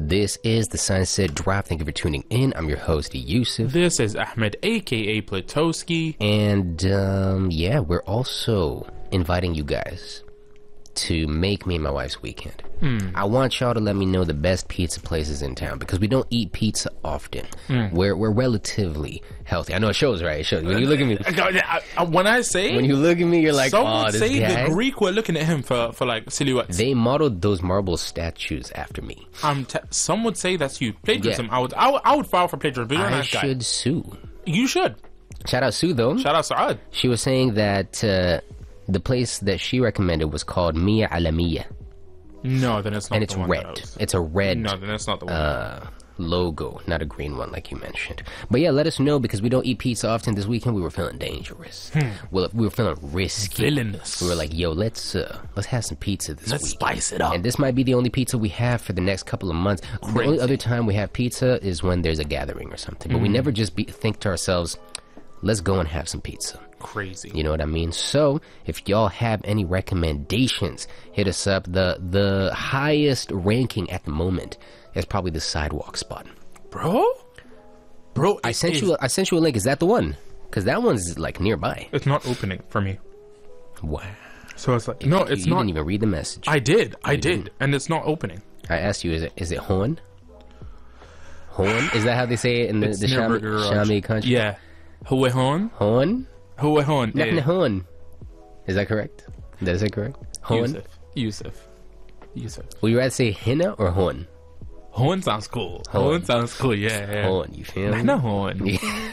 This is the Sunset Drive. Thank you for tuning in. I'm your host, Yusuf. This is Ahmed, aka Platowski. And yeah, we're also inviting you guys to make me and my wife's weekend. I want y'all to let me know the best pizza places in town, because we don't eat pizza often. We're relatively healthy. I know it shows, right? It shows. When you look at me, When I say, when you look at me, you're like, some oh, would this say guy. the Greek were looking at him for like silhouettes. They modeled those marble statues after me. Some would say that's you plagiarism. I would file for plagiarism. But you're a I nice guy. should sue. You should. Shout out Sue, though. Shout out Saad. She was saying that the place that she recommended was called Mia Alamiya. No, then it's not. And it's the one red. that I was- It's a red No, then that's not the one. logo, not a green one like you mentioned. But yeah, let us know, because we don't eat pizza often. This weekend we were feeling dangerous. Well, we were feeling risky. Villainous. We were like, yo, let's have some pizza this Let's week. spice it up. And this might be the only pizza we have for the next couple of months. The only Crazy. other time we have pizza is when there's a gathering or something. But we never just think to ourselves, let's go and have some pizza. Crazy. You know what I mean? So if y'all have any recommendations, hit us up. The highest ranking at the moment is probably the sidewalk spot. Bro, I sent you a link. Is that the one? Because that one's like nearby. It's not opening for me. Wow. So it's like, no, it's you not. didn't even read the message. I did, and it's not opening. I asked you, is it Horn? Horn? Is that how they say it in the It's near Burger Garage. Shami country? Yeah. Huehon? Horn? Huehon. Not Horn. Is that correct? Is that correct? Horn? Yusuf. Would you rather say Hina or Horn? Horn sounds cool. Horn. Horn sounds cool, yeah. Horn, you feel me? No horn.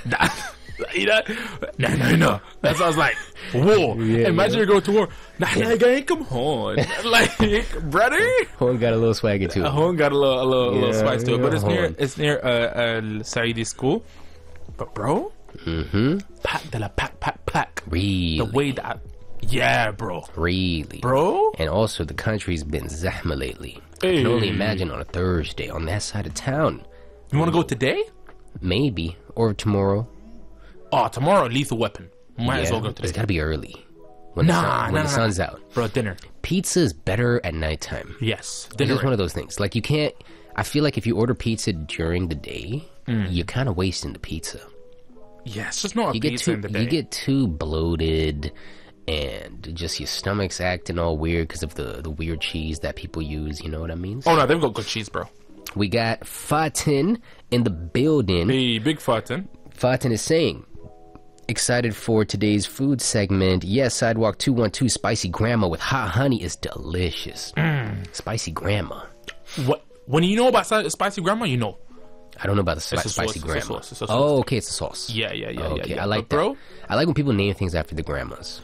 No. That sounds like war. Yeah, Imagine you go to war. Come horn. Like, brother. Horn got a little swagger too. Horn got a little Yeah, spice to it, but Horn. it's near Saidi school. But bro, pack de la pack. Really? The way that, yeah, bro, Really? bro. And also, the country's been zahma lately. I Hey. can only imagine on a Thursday on that side of town. You want to go today? Maybe. Or tomorrow. Oh, tomorrow, Lethal Weapon. Might as Yeah, well go It's today. gotta be early. When Nah, the sun's out. Bro, dinner. Pizza is better at nighttime. Yes, It's dinner. just one of those things. Like, you can't... I feel like if you order pizza during the day, you're kind of wasting the pizza. Yeah, it's just not a You get pizza too in the day. you get too bloated, and just your stomach's acting all weird because of the weird cheese that people use. You know what I mean? Oh no, they've got good cheese, bro. We got Fatin in the building. Hey, big Fatin. Fatin is saying, excited for today's food segment. Yes, Sidewalk 212 spicy grandma with hot honey is delicious. Spicy grandma. What? When you know about spicy grandma, you know. I don't know about the It's a spicy sauce, grandma. it's a sauce, it's a sauce. Oh, okay, it's a sauce. Yeah. Okay, yeah. I like But, bro, that. I like when people name things after the grandmas.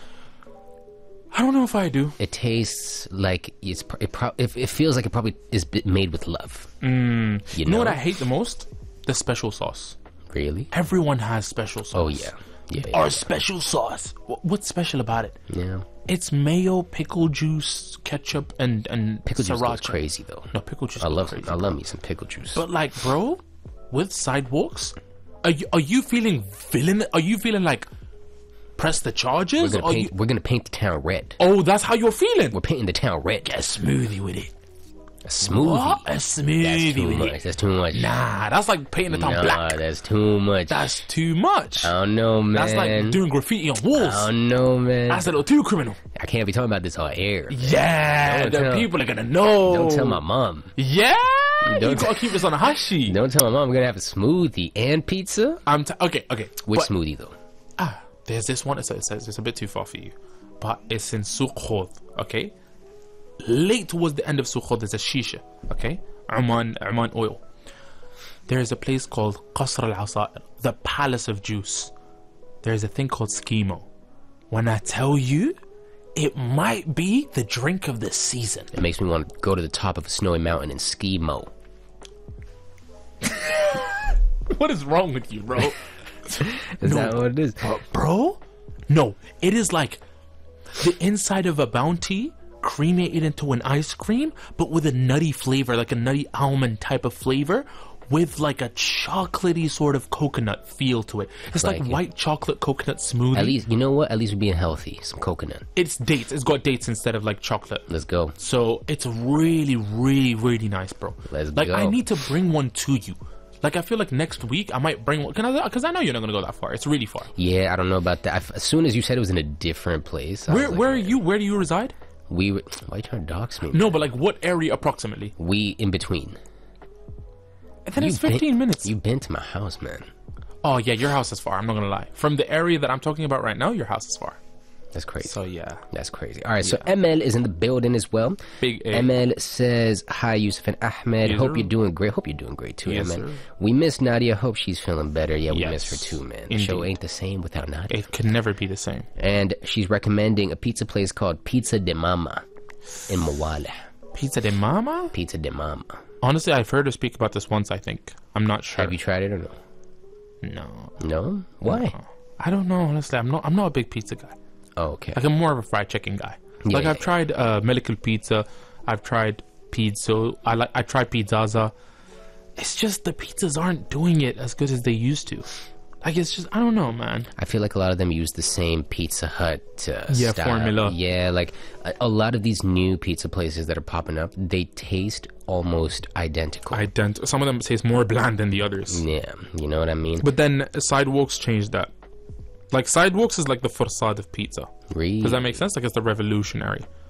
I don't know if I do. It tastes like it feels like it probably is made with love. You You know what I hate the most? The special sauce. Really? Everyone has special sauce. Oh yeah. Our special sauce. What's special about it? Yeah. It's mayo, pickle juice, ketchup, and Pickle juice goes sriracha. crazy though. No, pickle juice. I goes love crazy. I love me some pickle juice. But like, bro, with sidewalks, are you feeling villain? Are you feeling like press the charges? We're gonna paint the town red. Oh, that's how you're feeling. We're painting the town red. Get a smoothie with it. A smoothie. What? A That's smoothie too with much. it. That's too much. Nah, that's like painting the town Nah, black. that's too much. That's too much. I don't know, man. That's like doing graffiti on walls. I don't know, man. That's a little too criminal. I can't be talking about this on air. Yeah, Don't the tell- people are gonna know. Don't tell my mom. Yeah, you Don't gotta keep this on a hush sheet. Don't tell my mom I'm gonna have a smoothie and pizza. Okay. Which But- smoothie though? There's this one. It says it's a bit too far for you, but it's in Souq Khod. Okay, late towards the end of Souq Khod, there's a shisha. Okay, Oman oil. There's a place called Qasr Al Asair, the Palace of Juice. There's a thing called Skimo. When I tell you, it might be the drink of the season. It makes me want to go to the top of a snowy mountain and ski mo. What is wrong with you, bro? Is that what it is? Bro? No, it is like the inside of a Bounty cremated into an ice cream, but with a nutty flavor, like a nutty almond type of flavor. with like a chocolatey sort of coconut feel to it. It's like Like it. white chocolate coconut smoothie. At least, you know what? At least we're being healthy. Some coconut. It's dates. It's got dates instead of like chocolate. Let's go. So it's really, really, really nice, bro. Let's like go. I need to bring one to you. Like I feel like next week I might bring one. Because I know you're not gonna go that far. It's really far. Yeah, I don't know about that. As soon as you said it was in a different place, I was like, Where are you? Where do you reside? why are you trying to dox me? No, but like what area approximately? We in between. And then it's You've 15 been- minutes. You've been to my house, man. Oh yeah, your house is far. I'm not gonna lie. From the area that I'm talking about right now, your house is far. That's crazy. So yeah, That's crazy. All right, so ML is in the building as well. Big A. ML says, "Hi, Yusuf and Ahmed. Yes, Hope sir. you're doing great. Hope you're doing great too, Yes, man. sir. We miss Nadia. Hope she's feeling better. Yeah, we Yes, miss her too, man. The show indeed. ain't the same without Nadia. it could never be the same. And she's recommending a pizza place called Pizza de Mama in Mawale. Pizza de Mama? Pizza de Mama. Honestly, I've heard her speak about this once. I think I'm not sure. Have you tried it or no? No, No? Why? I don't know. Honestly, I'm not a big pizza guy. Oh, okay. Like I'm more of a fried chicken guy. Yeah, Like yeah, I've tried Medical Pizza, I've tried pizza. I tried Pizzaza. It's just the pizzas aren't doing it as good as they used to. Like it's just I don't know, man. I feel like a lot of them use the same Pizza Hut Yeah, style. formula. Yeah, like a lot of these new pizza places that are popping up, they taste almost identical. Some of them taste more bland than the others. Yeah, you know what I mean? But then Sidewalks changed that. Like Sidewalks is like the Fursad of pizza. Really? Does that make sense? Like it's the revolutionary.